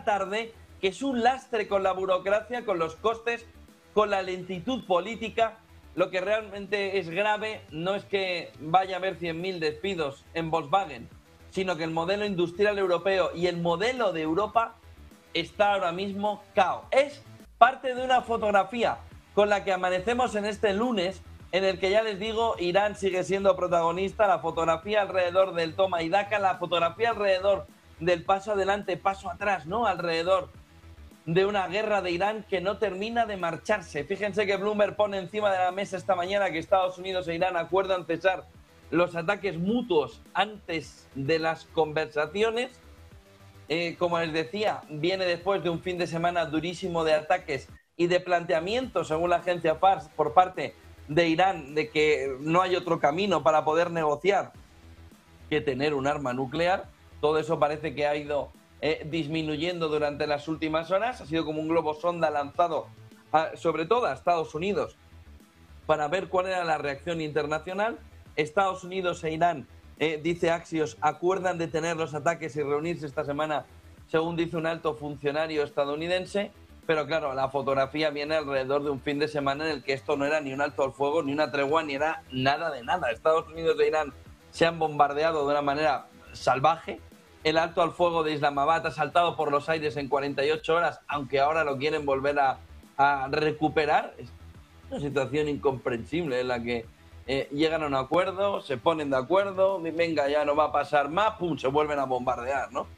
tarde, que es un lastre con la burocracia, con los costes, con la lentitud política. Lo que realmente es grave no es que vaya a haber 100.000 despidos en Volkswagen, sino que el modelo industrial europeo y el modelo de Europa está ahora mismo cao. Es parte de una fotografía con la que amanecemos en este lunes, en el que ya les digo, Irán sigue siendo protagonista, la fotografía alrededor del toma y daca, la fotografía alrededor del paso adelante, paso atrás, ¿no? Alrededor de una guerra de Irán que no termina de marcharse. Fíjense que Bloomberg pone encima de la mesa esta mañana que Estados Unidos e Irán acuerdan cesar los ataques mutuos antes de las conversaciones. Como les decía, viene después de un fin de semana durísimo de ataques y de planteamientos, según la agencia Fars, por parte de Irán, de que no hay otro camino para poder negociar que tener un arma nuclear. Todo eso parece que ha ido disminuyendo durante las últimas horas. Ha sido como un globo sonda lanzado sobre todo a Estados Unidos para ver cuál era la reacción internacional. Estados Unidos e Irán, dice Axios, acuerdan detener los ataques y reunirse esta semana, según dice un alto funcionario estadounidense. Pero claro, la fotografía viene alrededor de un fin de semana en el que esto no era ni un alto al fuego, ni una tregua, ni era nada de nada. Estados Unidos e Irán se han bombardeado de una manera salvaje. El alto al fuego de Islamabad ha saltado por los aires en 48 horas, aunque ahora lo quieren volver a recuperar. Es una situación incomprensible en la que llegan a un acuerdo, se ponen de acuerdo, venga, ya no va a pasar más, pum, se vuelven a bombardear, ¿no?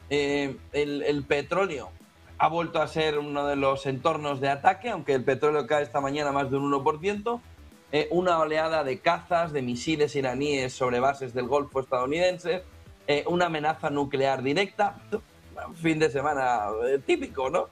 El petróleo ha vuelto a ser uno de los entornos de ataque, aunque el petróleo cae esta mañana más de un 1%. Una oleada de cazas, de misiles iraníes sobre bases del Golfo estadounidenses, una amenaza nuclear directa. Fin de semana típico, ¿no?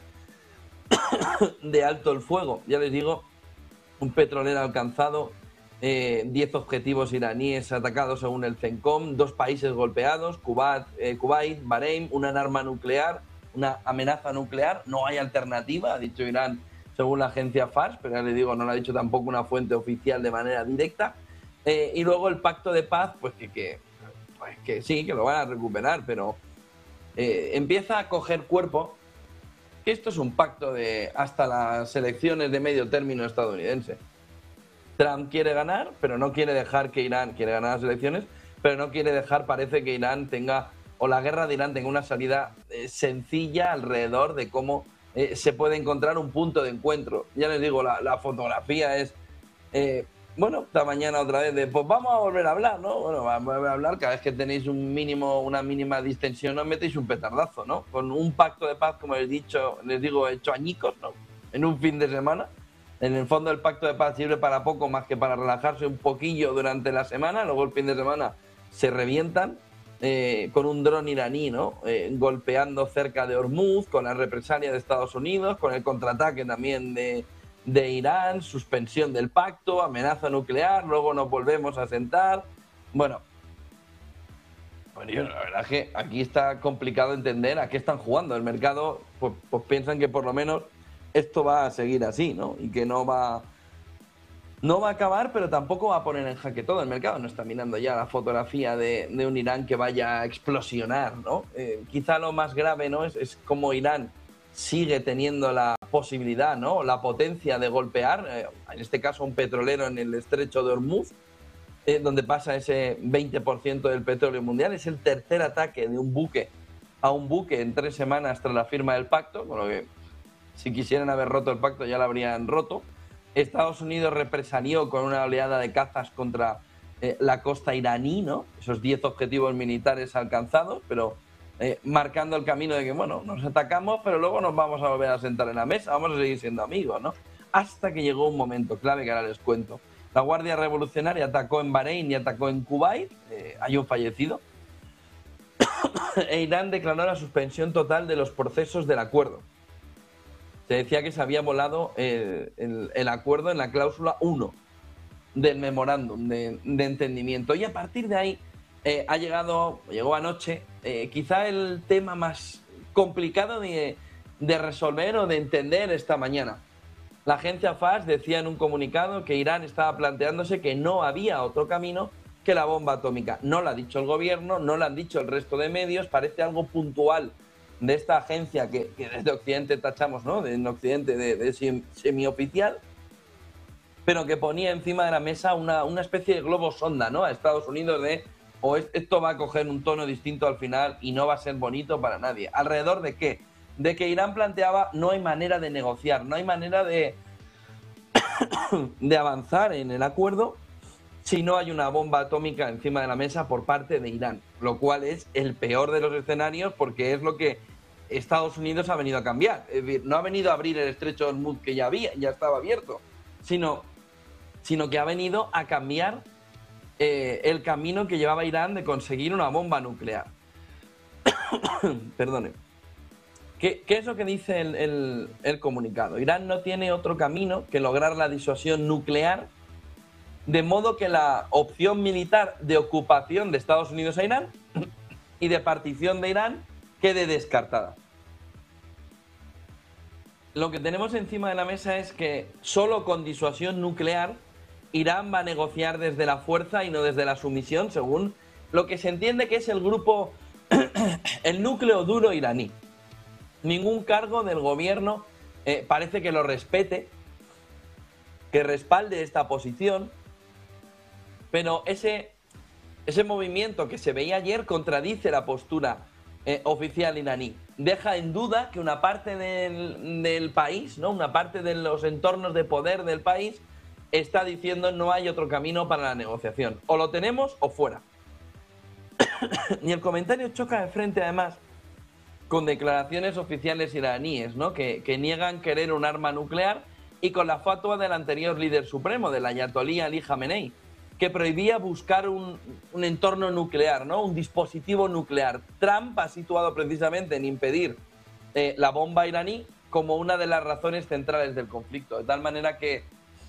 De alto el fuego. Ya les digo, un petrolero ha alcanzado 10 objetivos iraníes atacados según el CENTCOM, 2 países golpeados, Kuwait, Bahrein, una arma nuclear, una amenaza nuclear. No hay alternativa, ha dicho Irán según la agencia Fars, pero ya les digo, no lo ha dicho tampoco una fuente oficial de manera directa. Y luego el pacto de paz, pues que sí, que lo van a recuperar, pero empieza a coger cuerpo que esto es un pacto de hasta las elecciones de medio término estadounidense. Trump quiere ganar, pero no quiere dejar que Irán quiere ganar las elecciones, pero no quiere dejar, parece que Irán tenga, o la guerra de Irán tenga una salida sencilla alrededor de cómo se puede encontrar un punto de encuentro. Ya les digo, la fotografía es, bueno, esta mañana otra vez de, pues vamos a volver a hablar, ¿no? Bueno, vamos a volver a hablar, cada vez que tenéis una mínima distensión, os metéis un petardazo, ¿no? Con un pacto de paz, como les digo, hecho añicos, ¿no? En un fin de semana. En el fondo el pacto de paz sirve para poco más que para relajarse un poquillo durante la semana, luego el fin de semana se revientan con un dron iraní, ¿no? Golpeando cerca de Hormuz, con la represalia de Estados Unidos, con el contraataque también de Irán, suspensión del pacto, amenaza nuclear, luego nos volvemos a sentar. Bueno, la verdad es que aquí está complicado entender a qué están jugando. El mercado pues piensan que por lo menos esto va a seguir así, ¿no? Y que no va a acabar, pero tampoco va a poner en jaque todo. El mercado no está mirando ya la fotografía de un Irán que vaya a explosionar, ¿no? Quizá lo más grave, ¿no? Es cómo Irán sigue teniendo la posibilidad, ¿no? La potencia de golpear, en este caso un petrolero en el estrecho de Hormuz, donde pasa ese 20% del petróleo mundial. Es el tercer ataque de un buque a un buque en 3 semanas tras la firma del pacto, con lo que si quisieran haber roto el pacto ya lo habrían roto. Estados Unidos represalió con una oleada de cazas contra la costa iraní, ¿no? Esos 10 objetivos militares alcanzados, pero marcando el camino de que, bueno, nos atacamos, pero luego nos vamos a volver a sentar en la mesa, vamos a seguir siendo amigos, ¿no? Hasta que llegó un momento clave que ahora les cuento. La Guardia Revolucionaria atacó en Bahrein y atacó en Kuwait, hay un fallecido, e Irán declaró la suspensión total de los procesos del acuerdo. Se decía que se había volado el acuerdo en la cláusula 1 del memorándum de entendimiento. Y a partir de ahí llegó anoche, quizá el tema más complicado de resolver o de entender esta mañana. La agencia Fars decía en un comunicado que Irán estaba planteándose que no había otro camino que la bomba atómica. No lo ha dicho el gobierno, no lo han dicho el resto de medios, parece algo puntual de esta agencia que desde Occidente tachamos, ¿no? En Occidente de semioficial, pero que ponía encima de la mesa una especie de globo sonda, ¿no? A Estados Unidos de, esto va a coger un tono distinto al final y no va a ser bonito para nadie. ¿Alrededor de qué? De que Irán planteaba, no hay manera de negociar, no hay manera de avanzar en el acuerdo si no hay una bomba atómica encima de la mesa por parte de Irán, lo cual es el peor de los escenarios porque es lo que Estados Unidos ha venido a cambiar. Es decir, no ha venido a abrir el estrecho de Hormuz que ya estaba abierto, sino que ha venido a cambiar el camino que llevaba Irán de conseguir una bomba nuclear. Perdone. ¿Qué es lo que dice el comunicado? Irán no tiene otro camino que lograr la disuasión nuclear, de modo que la opción militar de ocupación de Estados Unidos a Irán y de partición de Irán quede descartada. Lo que tenemos encima de la mesa es que solo con disuasión nuclear Irán va a negociar desde la fuerza y no desde la sumisión, según lo que se entiende que es el grupo, el núcleo duro iraní. Ningún cargo del gobierno parece que lo respete, que respalde esta posición, pero ese movimiento que se veía ayer contradice la postura oficial iraní. Deja en duda que una parte del país, ¿no? Una parte de los entornos de poder del país está diciendo no hay otro camino para la negociación. O lo tenemos o fuera. Y el comentario choca de frente, además, con declaraciones oficiales iraníes, ¿no? que niegan querer un arma nuclear, y con la fatua del anterior líder supremo, del ayatolí Ali Khamenei, que prohibía buscar un entorno nuclear, ¿no? Un dispositivo nuclear. Trump ha situado precisamente en impedir la bomba iraní como una de las razones centrales del conflicto. De tal manera que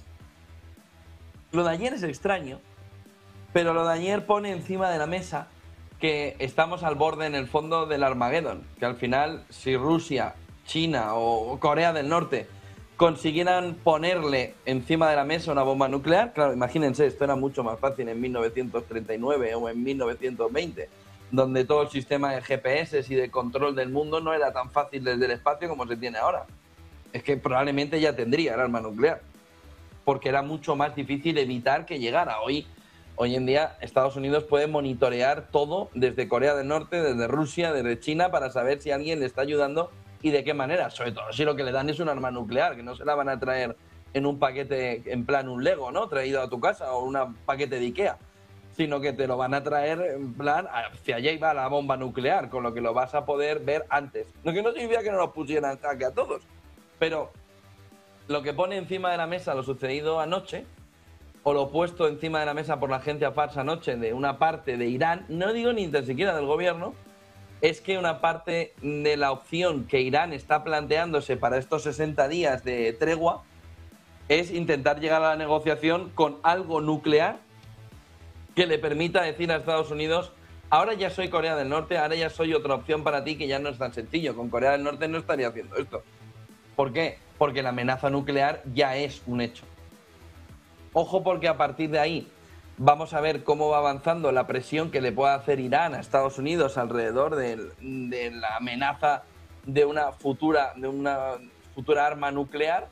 lo de ayer es extraño, pero lo de ayer pone encima de la mesa que estamos al borde, en el fondo, del Armagedón, que al final, si Rusia, China o Corea del Norte consiguieran ponerle encima de la mesa una bomba nuclear, claro, imagínense, esto era mucho más fácil en 1939 o en 1920, donde todo el sistema de GPS y de control del mundo no era tan fácil desde el espacio como se tiene ahora. Es que probablemente ya tendría el arma nuclear, porque era mucho más difícil evitar que llegara. Hoy en día Estados Unidos puede monitorear todo desde Corea del Norte, desde Rusia, desde China, para saber si alguien le está ayudando y de qué manera. Sobre todo si lo que le dan es un arma nuclear, que no se la van a traer en un paquete, en plan un Lego, ¿no? Traído a tu casa, o un paquete de Ikea, sino que te lo van a traer en plan, hacia allá iba la bomba nuclear, con lo que lo vas a poder ver antes. Lo que no significa que no nos pusieran en jaque a todos, pero lo que pone encima de la mesa lo sucedido anoche, o lo puesto encima de la mesa por la agencia Fars anoche de una parte de Irán, no digo ni tan siquiera del gobierno, es que una parte de la opción que Irán está planteándose para estos 60 días de tregua es intentar llegar a la negociación con algo nuclear que le permita decir a Estados Unidos: ahora ya soy Corea del Norte, ahora ya soy otra opción para ti, que ya no es tan sencillo. Con Corea del Norte no estaría haciendo esto. ¿Por qué? Porque la amenaza nuclear ya es un hecho. Ojo, porque a partir de ahí vamos a ver cómo va avanzando la presión que le pueda hacer Irán a Estados Unidos alrededor de la amenaza de una futura arma nuclear,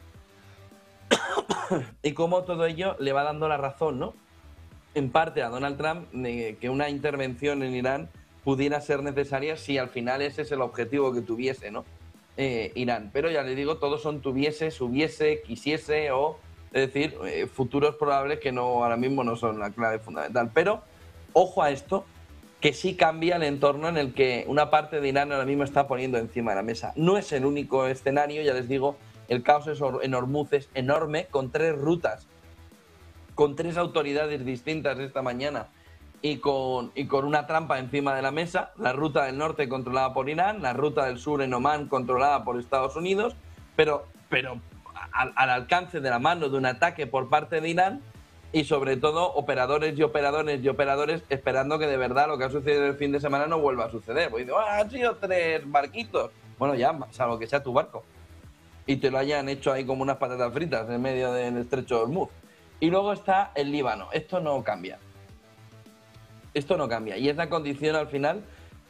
y cómo todo ello le va dando la razón, ¿no? En parte a Donald Trump, de que una intervención en Irán pudiera ser necesaria si al final ese es el objetivo que tuviese, ¿no? Irán. Pero ya le digo, todos son tuviese, hubiese, quisiese, o es decir, futuros probables que no, ahora mismo no son la clave fundamental. Pero ojo a esto, que sí cambia el entorno en el que una parte de Irán ahora mismo está poniendo encima de la mesa. No es el único escenario, ya les digo, el caos en Hormuz es enorme, con 3 rutas, con 3 autoridades distintas esta mañana, y con una trampa encima de la mesa: la ruta del norte controlada por Irán, la ruta del sur en Omán controlada por Estados Unidos, pero al alcance de la mano de un ataque por parte de Irán, y sobre todo operadores esperando que de verdad lo que ha sucedido el fin de semana no vuelva a suceder. Pues dicen: han sido 3 barquitos. Bueno, ya, salvo que sea tu barco y te lo hayan hecho ahí como unas patatas fritas en medio del estrecho de Hormuz. Y luego está el Líbano. Esto no cambia. Y es la condición al final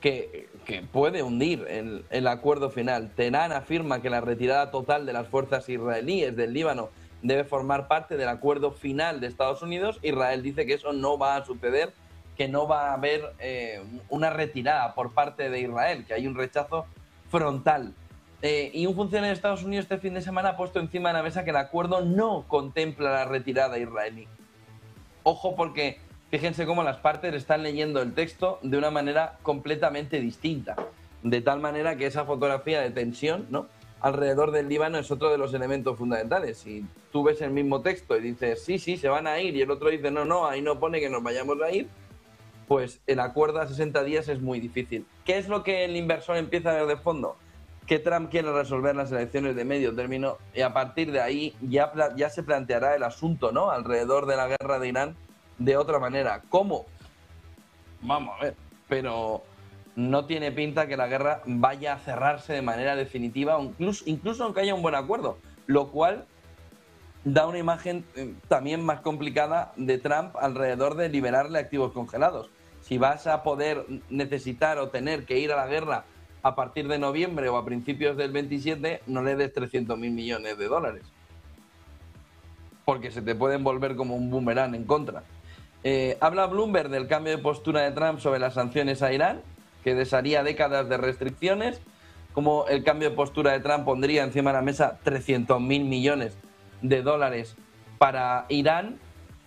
que puede hundir el acuerdo final. Teherán afirma que la retirada total de las fuerzas israelíes del Líbano debe formar parte del acuerdo final de Estados Unidos. Israel dice que eso no va a suceder, que no va a haber una retirada por parte de Israel, que hay un rechazo frontal. Y un funcionario de Estados Unidos este fin de semana ha puesto encima de la mesa que el acuerdo no contempla la retirada israelí. Ojo, porque fíjense cómo las partes están leyendo el texto de una manera completamente distinta. De tal manera que esa fotografía de tensión, ¿no?, alrededor del Líbano es otro de los elementos fundamentales. Si tú ves el mismo texto y dices, sí, se van a ir, y el otro dice, no, ahí no pone que nos vayamos a ir, pues el acuerdo a 60 días es muy difícil. ¿Qué es lo que el inversor empieza a ver de fondo? Que Trump quiere resolver las elecciones de medio término y a partir de ahí ya se planteará el asunto, ¿no?, alrededor de la guerra de Irán de otra manera. ¿Cómo? Vamos a ver, pero no tiene pinta que la guerra vaya a cerrarse de manera definitiva, incluso aunque haya un buen acuerdo, lo cual da una imagen también más complicada de Trump alrededor de liberarle activos congelados. Si vas a poder necesitar o tener que ir a la guerra a partir de noviembre o a principios del 27, no le des 300.000 millones de dólares, porque se te pueden volver como un boomerang en contra. Habla Bloomberg del cambio de postura de Trump sobre las sanciones a Irán, que desharía décadas de restricciones, como el cambio de postura de Trump pondría encima de la mesa 300.000 millones de dólares para Irán,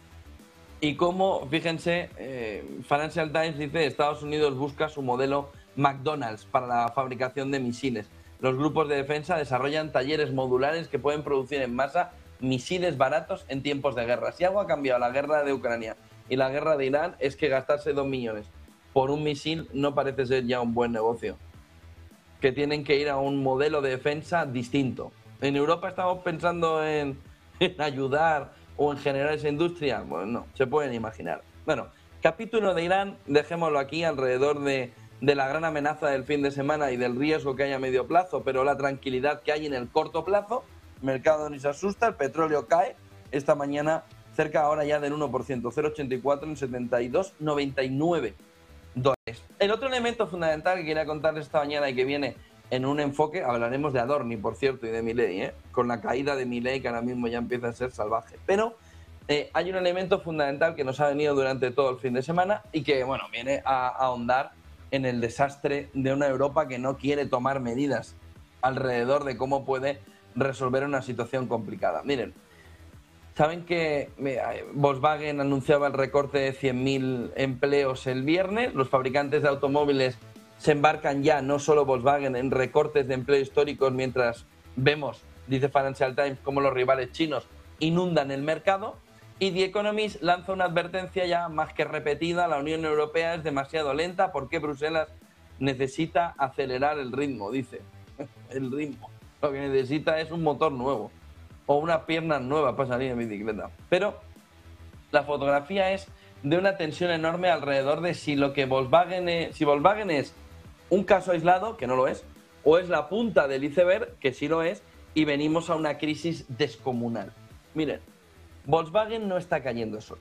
y como, fíjense, Financial Times dice, Estados Unidos busca su modelo McDonald's para la fabricación de misiles. Los grupos de defensa desarrollan talleres modulares que pueden producir en masa misiles baratos en tiempos de guerra. Si algo ha cambiado la guerra de Ucrania y la guerra de Irán es que gastarse 2 millones por un misil no parece ser ya un buen negocio. Que tienen que ir a un modelo de defensa distinto. En Europa estamos pensando en ayudar o en generar esa industria. Bueno, no, se pueden imaginar. Bueno, capítulo de Irán, dejémoslo aquí alrededor de la gran amenaza del fin de semana y del riesgo que hay a medio plazo, pero la tranquilidad que hay en el corto plazo. El mercado ni se asusta, el petróleo cae esta mañana cerca ahora ya del 1%, 0,84 en 72,99 dólares. El otro elemento fundamental que quería contarles esta mañana y que viene en un enfoque, hablaremos de Adorni, por cierto, y de Milei, con la caída de Milei, que ahora mismo ya empieza a ser salvaje. Pero hay un elemento fundamental que nos ha venido durante todo el fin de semana y que, bueno, viene a ahondar en el desastre de una Europa que no quiere tomar medidas alrededor de cómo puede resolver una situación complicada. Miren, saben que Volkswagen anunciaba el recorte de 100.000 empleos el viernes. Los fabricantes de automóviles se embarcan ya, no solo Volkswagen, en recortes de empleo históricos, mientras vemos, dice Financial Times, cómo los rivales chinos inundan el mercado. Y The Economist lanza una advertencia ya más que repetida: la Unión Europea es demasiado lenta porque Bruselas necesita acelerar el ritmo, dice. El ritmo. Lo que necesita es un motor nuevo o unas piernas nuevas para salir en bicicleta. Pero la fotografía es de una tensión enorme alrededor de si lo que Volkswagen es un caso aislado, que no lo es, o es la punta del iceberg, que sí lo es, y venimos a una crisis descomunal. Miren, Volkswagen no está cayendo sola.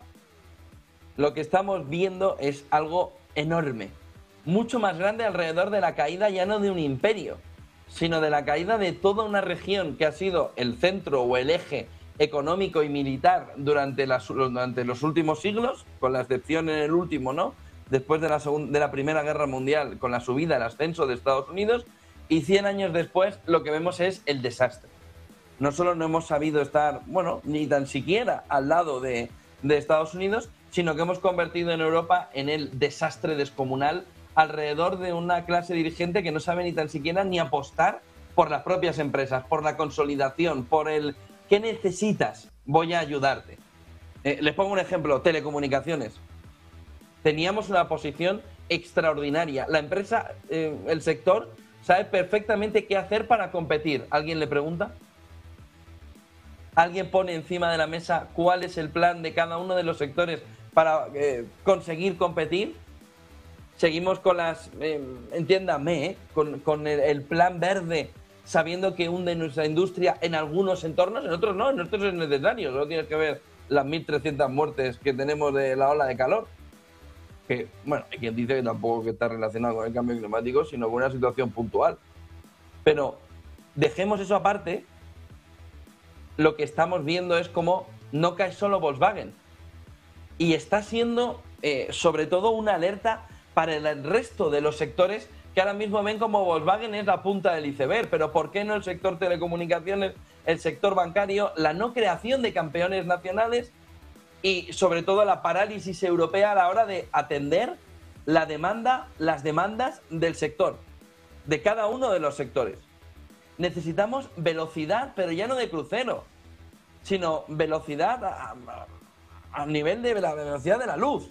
Lo que estamos viendo es algo enorme, mucho más grande alrededor de la caída ya no de un imperio, sino de la caída de toda una región que ha sido el centro o el eje económico y militar durante los últimos siglos, con la excepción en el último, ¿no?, después de la Primera Guerra Mundial, con la subida, el ascenso de Estados Unidos, y 100 años después lo que vemos es el desastre. No solo no hemos sabido estar, bueno, ni tan siquiera al lado de Estados Unidos, sino que hemos convertido en Europa en el desastre descomunal alrededor de una clase dirigente que no sabe ni tan siquiera ni apostar por las propias empresas, por la consolidación, por el ¿qué necesitas? Voy a ayudarte. Les pongo un ejemplo: telecomunicaciones. Teníamos una posición extraordinaria. La empresa, el sector, sabe perfectamente qué hacer para competir. ¿Alguien le pregunta? ¿Alguien pone encima de la mesa cuál es el plan de cada uno de los sectores para conseguir competir? Seguimos con las, entiéndame, con el plan verde, sabiendo que hunde nuestra industria en algunos entornos, en otros no, en otros es necesario. Solo tienes que ver las 1.300 muertes que tenemos de la ola de calor. que, bueno, hay quien dice que tampoco que está relacionado con el cambio climático, sino con una situación puntual. Pero dejemos eso aparte, lo que estamos viendo es cómo no cae solo Volkswagen. Y está siendo, sobre todo, una alerta para el resto de los sectores que ahora mismo ven como Volkswagen es la punta del iceberg. Pero ¿por qué no el sector telecomunicaciones, el sector bancario, la no creación de campeones nacionales y, sobre todo, la parálisis europea a la hora de atender las demandas del sector, de cada uno de los sectores? Necesitamos velocidad, pero ya no de crucero, sino velocidad a nivel de la velocidad de la luz.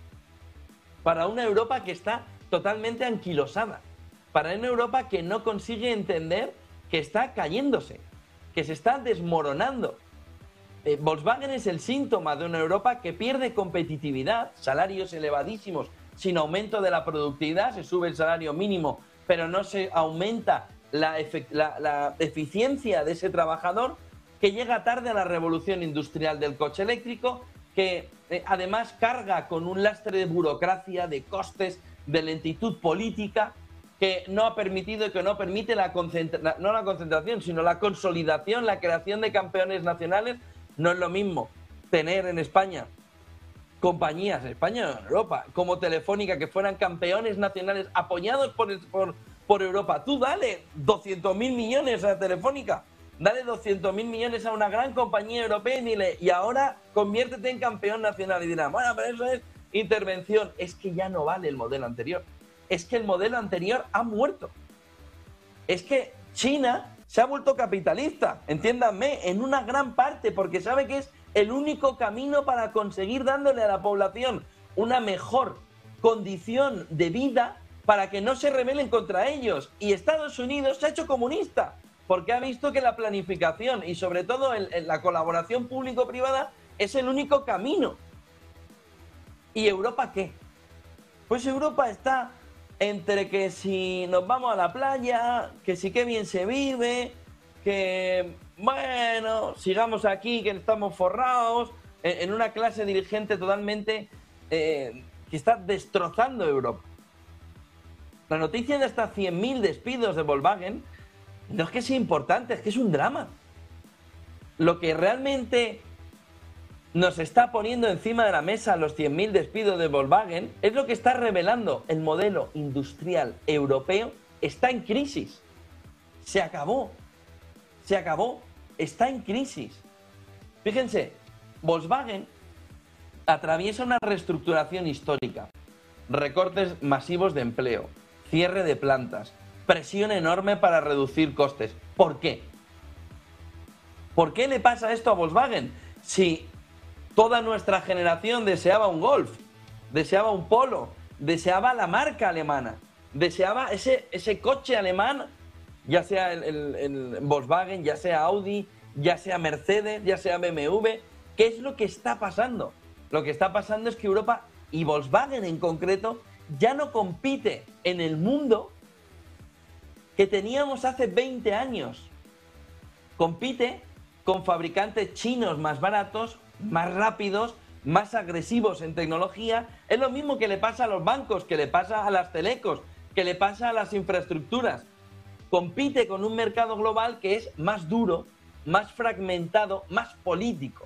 Para una Europa que está totalmente anquilosada. Para una Europa que no consigue entender que está cayéndose, que se está desmoronando. Volkswagen es el síntoma de una Europa que pierde competitividad, salarios elevadísimos, sin aumento de la productividad, se sube el salario mínimo, pero no se aumenta la eficiencia de ese trabajador, que llega tarde a la revolución industrial del coche eléctrico, que además carga con un lastre de burocracia, de costes, de lentitud política, que no ha permitido y que no permite no la concentración, sino la consolidación, la creación de campeones nacionales. No es lo mismo tener en España compañías, en España o en Europa, como Telefónica, que fueran campeones nacionales apoyados por Europa. Tú dale 200.000 millones a Telefónica, dale 200.000 millones a una gran compañía europea y dile, y ahora conviértete en campeón nacional. Y dirán, bueno, pero eso es intervención. Es que ya no vale el modelo anterior. Es que el modelo anterior ha muerto. Es que China se ha vuelto capitalista, entiéndanme, en una gran parte, porque sabe que es el único camino para conseguir dándole a la población una mejor condición de vida para que no se rebelen contra ellos. Y Estados Unidos se ha hecho comunista, porque ha visto que la planificación y sobre todo la colaboración público-privada es el único camino. ¿Y Europa qué? Pues Europa está entre que si nos vamos a la playa, que si qué bien se vive, que bueno, sigamos aquí, que estamos forrados, en una clase dirigente totalmente que está destrozando Europa. La noticia de hasta 100.000 despidos de Volkswagen no es que sea importante, es que es un drama. Lo que realmente nos está poniendo encima de la mesa los 100.000 despidos de Volkswagen es lo que está revelando el modelo industrial europeo. Está en crisis. Se acabó. Se acabó. Está en crisis. Fíjense, Volkswagen atraviesa una reestructuración histórica, recortes masivos de empleo, cierre de plantas, presión enorme para reducir costes. ¿Por qué? ¿Por qué le pasa esto a Volkswagen? Si toda nuestra generación deseaba un Golf, deseaba un Polo, deseaba la marca alemana, deseaba ese coche alemán, ya sea el Volkswagen, ya sea Audi, ya sea Mercedes, ya sea BMW. ¿Qué es lo que está pasando? Lo que está pasando es que Europa, y Volkswagen en concreto, ya no compite en el mundo que teníamos hace 20 años. Compite con fabricantes chinos más baratos, más rápidos, más agresivos en tecnología. Es lo mismo que le pasa a los bancos, que le pasa a las telecos, que le pasa a las infraestructuras. Compite con un mercado global que es más duro, más fragmentado, más político.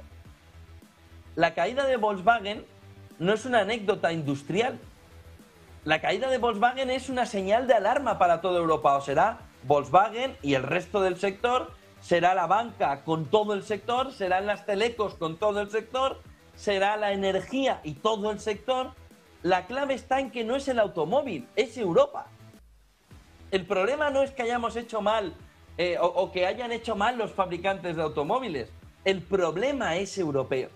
La caída de Volkswagen no es una anécdota industrial. La caída de Volkswagen es una señal de alarma para toda Europa. O será Volkswagen y el resto del sector, será la banca con todo el sector, serán las telecos con todo el sector, será la energía y todo el sector. La clave está en que no es el automóvil, es Europa. El problema no es que hayamos hecho mal o que hayan hecho mal los fabricantes de automóviles. El problema es europeo.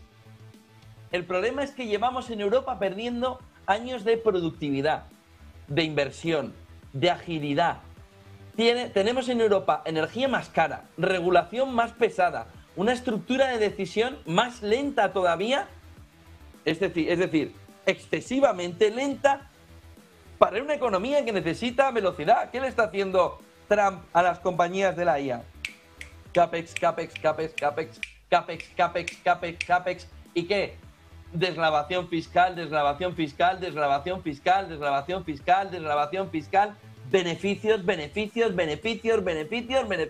El problema es que llevamos en Europa perdiendo años de productividad, de inversión, de agilidad. Tenemos en Europa energía más cara, regulación más pesada, una estructura de decisión más lenta todavía, es decir, excesivamente lenta para una economía que necesita velocidad. ¿Qué le está haciendo Trump a las compañías de la IA? CAPEX, CAPEX, CAPEX, CAPEX, CAPEX, CAPEX, CAPEX, CAPEX. ¿Y qué? desgravación fiscal, desgravación fiscal, desgravación fiscal, desgravación fiscal, desgravación fiscal, beneficios, beneficios, beneficios, beneficios, beneficios.